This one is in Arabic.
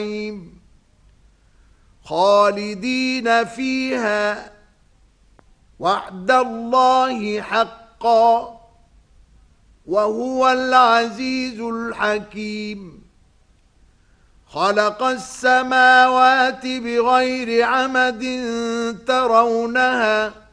خالدين فيها وعد الله حقا وهو العزيز الحكيم. خلق السماوات بغير عمد ترونها